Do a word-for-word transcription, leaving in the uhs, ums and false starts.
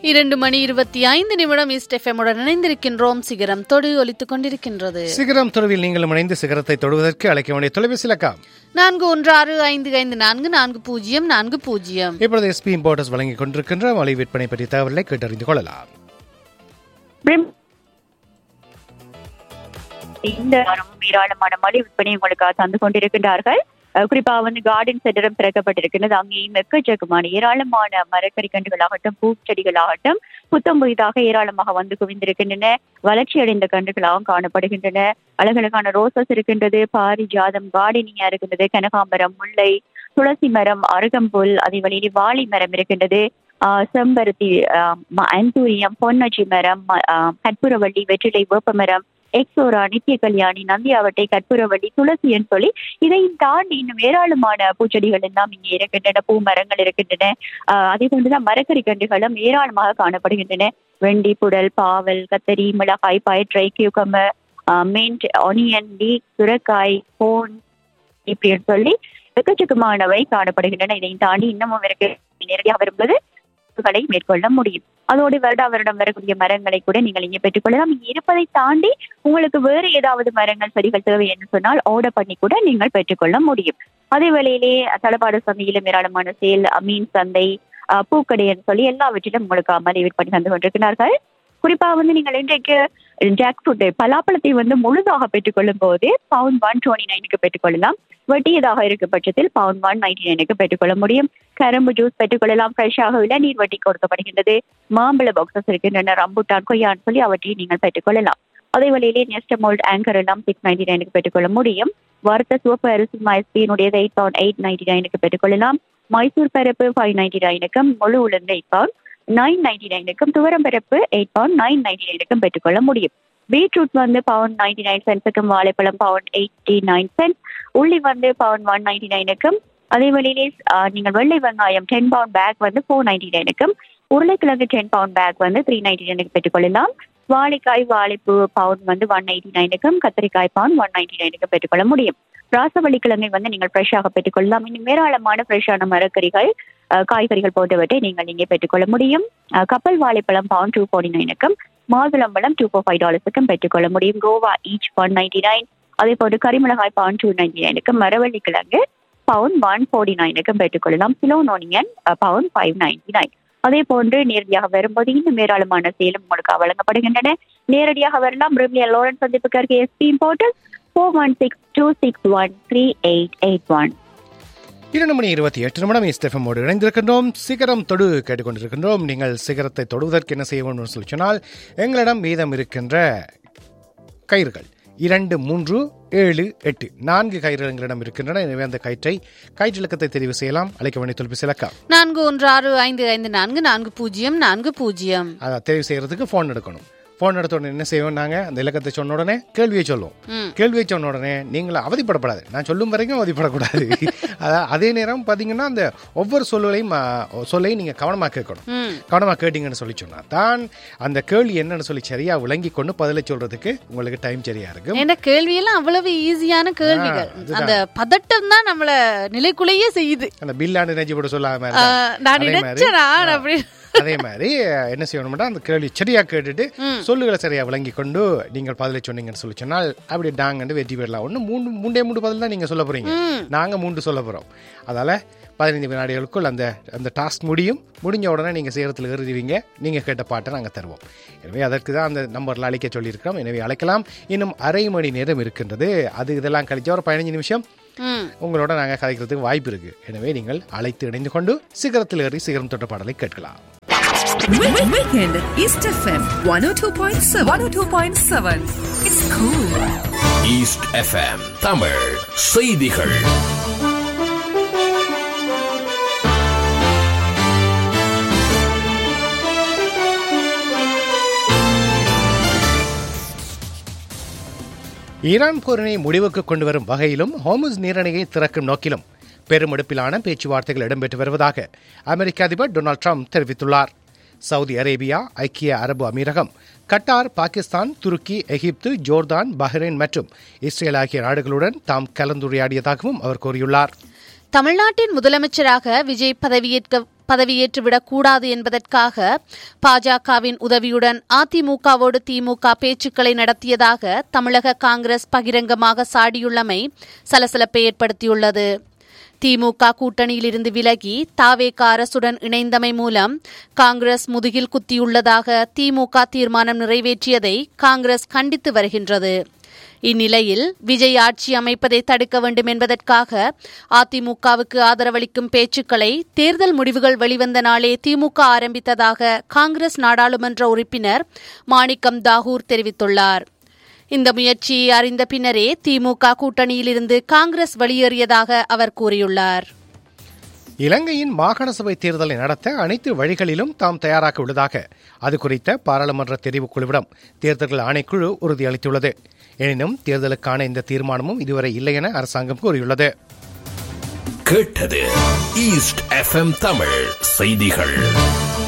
இரண்டு மணி இருபத்தி ஐந்து நிமிடம் ஈஸ்ட் எஃப்எம்முடன் இணைந்திருக்கின்றோம். சிகரம் தொடு ஒலித்துக் கொண்டிருக்கின்றது. சிகரம் தொடுவில் நீங்களும் இணைந்து சிகரத்தை தொடுவதற்கு அழைக்க வேண்டிய தொலைபேசி இலக்கம் நான்கு ஒன்று ஆறு ஐந்து ஐந்து நான்கு நான்கு பூஜ்ஜியம் நான்கு பூஜ்ஜியம். இப்பொழுது எஸ்பி இம்போர்ட்டர்ஸ் வழங்கிக் கொண்டிருக்கின்ற மலை விற்பனை பற்றிய தகவலை கேட்டறிந்து கொள்ளலாம். இந்த ஏராளமான மலை விற்பனை உங்களுக்கு தந்து கொண்டிருக்கின்றார்கள். குறிப்பா வந்து கார்டன் சென்டரும் திறக்கப்பட்டிருக்கிறது. அங்கேயும் எக்கச்சக்கமான ஏராளமான மரக்கறி கன்றுகளாகட்டும் பூச்செடிகளாகட்டும் புத்தம் புதிதாக ஏராளமாக வந்து குவிந்திருக்கின்றன. வளர்ச்சி அடைந்த கன்றுகளாகவும் காணப்படுகின்றன. அழகழகான ரோசஸ் இருக்கின்றது, பாரிஜாதம் கார்டனியா இருக்கின்றது, கனகாம்பரம், முல்லை, துளசி மரம், அருகம்புல், அதே வழியிலே வாழை மரம் இருக்கின்றது, ஆஹ் செம்பருத்தி, அந்தூரியம், பொன்னச்சி மரம், கற்பூரவள்ளி, வெற்றிலை, வேப்ப மரம், எக்ஸோரா, நித்திய கல்யாணி, நந்தியாவட்டை, கற்பூரவள்ளி, துளசின்னு சொல்லி இதையும் தாண்டி இன்னும் ஏராளமான பூச்செடிகள் எல்லாம் இங்கே இருக்கின்றன. பூ மரங்கள் இருக்கின்றன. ஆஹ் அதே போன்றுதான் மரக்கறி கன்றுகளும் ஏராளமாக காணப்படுகின்றன. வெண்டி, புடல், பாவல், கத்தரி, மிளகாய், பயற்றை, கியூக்கம்பர், மின்ட், ஆனியன், லீக், சுரக்காய், போன் இப்படின்னு சொல்லி எக்கச்சக்கமானவை காணப்படுகின்றன. இதையும் தாண்டி இன்னமும் இருக்கு. நேரடியாக வரும்போது மேற்கொள்ள முடியும். அதோடு வருடா வருடம் வரக்கூடிய மரங்களை கூட நீங்கள் இங்கே பெற்றுக்கொள்ளலாம். இங்கே இருப்பதை தாண்டி உங்களுக்கு வேறு ஏதாவது மரங்கள் செடிகள் தேவை என்று சொன்னால் ஆர்டர் பண்ணி கூட நீங்கள் பெற்றுக்கொள்ள முடியும். அதே வேளையிலே தளபாடு சந்தையிலும் ஏராளமான சேல், மீன் சந்தை, பூக்கடை என்று சொல்லி எல்லாவற்றிலும் உங்களுக்கு மலை விற்பனை தந்து கொண்டிருக்கிறார்கள். குறிப்பாக வந்து நீங்கள் இன்றைக்கு ஜாக் ஃப்ரூட் பலாப்பழத்தை வந்து முழுதாக பெற்றுக்கொள்ளும் போது பவுண்ட் ஒன் டுவெண்ட்டி நைனுக்கு பெற்றுக்கொள்ளலாம். வெட்டியதாக இருக்கும் பட்சத்தில் பவுண்ட் ஒன் நைன்டி நைனுக்கு பெற்றுக்கொள்ள முடியும். கரும்பு ஜூஸ் பெற்றுக்கொள்ளலாம். ஃப்ரெஷ்ஷாக இளநீர் வட்டி கொடுக்கப்படுகின்றது. மாம்பழ பாக்ஸஸ் இருக்கின்றன. ரம்புட்டான், கொய்யான்னு சொல்லி அவற்றை நீங்கள் பெற்றுக்கொள்ளலாம். அதே வழியிலே நெஸ்டமோல்ட் ஆங்கர் எல்லாம் சிக்ஸ் நைன்டி நைனுக்கு பெற்றுக்கொள்ள முடியும். வறுத்த சிவப்பு அரிசி மைஸ்பீனுடையது எயிட் பவுண்ட் எயிட் நைன்டி நைனுக்கு பெற்றுக்கொள்ளலாம். மைசூர் பருப்பு ஃபைவ் நைன்டி நைனுக்கும், முழு உளுந்து எயிட் பவுண்ட் நைன் நைன்டி நைனுக்கும், துவரம் பருப்பு எயிட் பவுண்ட் நைன் நைன்டி நைனுக்கும் பெற்றுக்கொள்ள முடியும். பீட்ரூட் வந்து பவுண்ட் நைன்டி நைன் சென்ட்ஸுக்கும், வாழைப்பழம் பவுண்ட் எயிட்டி நைன் சென்ட், உள்ளி வந்து பவுண்ட் ஒன் நைன்டி நைனுக்கும், அதே வழியிலே நீங்கள் வெள்ளை வெங்காயம் டென் பவுண்ட் பேக் வந்து ஃபோர் நைன்டி நைனுக்கும், உருளைக்கிழங்கு டென் பவுண்ட் பேக் வந்து த்ரீ நைன்டி நைனுக்கு பெற்றுக்கொள்ளலாம். வாழைக்காய், வாழைப்பூ பவுண்ட் வந்து ஒன் எயிட்டி நைனுக்கும், கத்திரிக்காய் பவுண்ட் ஒன் நைன்டி நைனுக்கும் பெற்றுக்கொள்ள முடியும். ராசவள்ளி கிழங்கை வந்து நீங்கள் ஃப்ரெஷ்ஷாக பெற்றுக்கொள்ளலாம். இன்னும் ஏராளமான ஃப்ரெஷ்ஷான மரக்கறிகள், காய்கறிகள் போன்றவற்றை நீங்கள் இங்கே பெற்றுக்கொள்ள முடியும். கப்பல் வாழைப்பழம் பவுண்ட் டூ ஃபோர்ட்டி நைனுக்கும், மாதுளம்பழம் டூ ஃபோர் ஃபைவ் டாலர்ஸுக்கும் பெற்றுக்கொள்ள முடியும். Goa each one ninety nine, அதே போன்று கரிமிளகாய் பவுண்ட் டூ நைன்டி நைனுக்கும், மரவள்ளி கிழங்கு பவுண்ட் ஒன் ஃபோர்ட்டி நைனுக்கும் பெற்றுக்கொள்ளலாம். Ceylon onion bound five ninety nine. அதே போன்று நேரடியாக வரும்போது இன்னும் ஏராளமான சேலம் உங்களுக்கு வழங்கப்படுகின்றன. நேரடியாக வரலாம். பிரிமியர் லாரன்ஸ் சந்திப்புக்கு SP importers four one six two six one three eight eight one. இரண்டு மணி இருபத்தி எட்டு நிமிடம் இஸ்டெஃபமோடு இணைந்திருக்கின்றோம். சிகரம் தொடு கேட்டுக்கொண்டிருக்கின்றோம். நீங்கள் சிகரத்தை தொடுவதற்கு என்ன செய்ய வேண்டும் சொல்லி சொன்னால், எங்களிடம் மீதம் இருக்கின்ற கயிறுகள் இரண்டு மூன்று ஏழு எட்டு நான்கு கயிறு எங்களிடம் இருக்கின்றன. எனவே அந்த கயிற்றை கயிற்று இலக்கத்தை தெரிவு செய்யலாம். அழைக்க வேண்டிய தொலைபேசி இலக்கம் நான்கு ஒன்று ஆறு ஐந்து ஐந்து நான்கு நான்கு பூஜ்ஜியம் நான்கு பூஜ்ஜியம். அதை தெரிவு செய்யறதுக்கு போன் எடுக்கணும். போன் எடுத்த உடனே என்ன செய்வோம், நாங்க அந்த இலக்கத்தை சொன்ன உடனே கேள்வியை சொல்லுவோம். கேள்வியை சொன்ன உடனே நீங்களும் அவதிப்படப்படாது. நான் சொல்லும் வரைக்கும் அவதிப்படக்கூடாது. அதே நேரம் பாத்தீங்கன்னா அந்த ஒவ்வொரு சொல்லையும் சொல்லையும் நீங்க கவனமா கேட்கணும். கவனமா கேட்டீங்கன்னு சொல்லி சொன்னா தான் அந்த கேள்வி என்னன்னு சொல்லி சரியா விளங்கி கொண்டு பதிலை சொல்றதுக்கு உங்களுக்கு டைம் சரியா இருக்கும். ஏன்னா கேள்வி எல்லாம் அவ்வளவு ஈஸியான கேள்விகள். அந்த பதட்டம் தான் நம்மள நிலைக்குள்ளேயே செய்யுது. அந்த பில்லாண்டு நெஞ்சு போட்டு சொல்லாம அதே மாதிரி என்ன செய்யணும்னா அந்த கேள்வி சரியா கேட்டுட்டு சொல்லுகளை சரியா விளங்கி கொண்டு நீங்கள் பதிலை சொன்னீங்கன்னு சொல்லி சொன்னால் அப்படி டாங்கன்னு வெற்றி பெறலாம். ஒன்று மூணு மூண்டே மூன்று பதில் தான் நீங்க சொல்ல போறீங்க. நாங்க மூன்று சொல்ல போறோம். அதால பதினைந்து வினாடிகளுக்குள் அந்த அந்த டாஸ்க் முடியும். முடிஞ்ச உடனே நீங்க சேரத்தில் எழுதுவீங்க. நீங்க கேட்ட பாட்டை நாங்க தருவோம். எனவே அதற்கு தான் அந்த நம்பர்ல அழைக்க சொல்லியிருக்கிறோம். எனவே அழைக்கலாம். இன்னும் அரை மணி நேரம் இருக்கின்றது. அது இதெல்லாம் கழிச்சா ஒரு பதினஞ்சு நிமிஷம் உங்களோட நாங்கள் கதைக்கிறதுக்கு வாய்ப்பு இருக்கு. எனவே நீங்கள் அழைத்து இணைந்து கொண்டு சிகரத்தில் ஏறி சிகரம் தொட்ட பாடலை கேட்கலாம். Weekend East F M one oh two point seven. one oh two point seven. It's cool. East F M Tamil செய்திகள். ஈரான் போரினை முடிவுக்கு கொண்டு வரும் வகையிலும் ஹோர்முஸ் நீரிணையை திறக்கும் நோக்கிலும் பெருமெடுப்பிலான பேச்சுவார்த்தைகள் இடம்பெற்று வருவதாக அமெரிக்க அதிபர் டொனால்ட் ட்ரம்ப் தெரிவித்துள்ளார். சவுதி அரேபியா, ஐக்கிய அரபு அமீரகம், கட்டார், பாகிஸ்தான், துருக்கி, எகிப்து, ஜோர்தான், பஹ்ரைன் மற்றும் இஸ்ரேல் ஆகிய நாடுகளுடன் தாம் கலந்துரையாடியதாகவும் அவர் கூறியுள்ளார். தமிழ்நாட்டின் முதலமைச்சராக விஜய் பதவியேற்க பதவியேற்றுவிடக் கூடாது என்பதற்காக பாஜகவின் உதவியுடன் அதிமுகவோடு திமுக பேச்சுக்களை நடத்தியதாக தமிழக காங்கிரஸ் பகிரங்கமாக சாடியுள்ளமை சலசலப்பை ஏற்படுத்தியுள்ளது. திமுக கூட்டணியிலிருந்து விலகி தாவேக அரசுடன் இணைந்தமை மூலம் காங்கிரஸ் முதுகில் குத்தியுள்ளதாக திமுக தீர்மானம் நிறைவேற்றியதை காங்கிரஸ் கண்டித்து வருகின்றது. இந்நிலையில் விஜய் ஆட்சி அமைப்பதை தடுக்க வேண்டும் என்பதற்காக அதிமுகவுக்கு ஆதரவளிக்கும் பேச்சுக்களை தேர்தல் முடிவுகள் வெளிவந்த நாளே திமுக ஆரம்பித்ததாக காங்கிரஸ் நாடாளுமன்ற உறுப்பினர் மாணிக்கம் தாகூர் தெரிவித்துள்ளார். இந்த முயற்சியை அறிந்த பின்னரே திமுக கூட்டணியிலிருந்து காங்கிரஸ் வெளியேறியதாக அவர் கூறியுள்ளார். இலங்கையின் மாகாண சபை தேர்தலை நடத்த அனைத்து வழிகளிலும் தாம் தயாராக உள்ளதாக அது குறித்த பாராளுமன்ற தெரிவுக்குழுவிடம் தேர்தல்கள் ஆணைக்குழு உறுதியளித்துள்ளது. எனினும் தேர்தலுக்கான இந்த தீர்மானமும் இதுவரை இல்லை என அரசாங்கம் கூறியுள்ளது. கேட்டது ஈஸ்ட் எஃப்எம் தமிழ் செய்திகள்.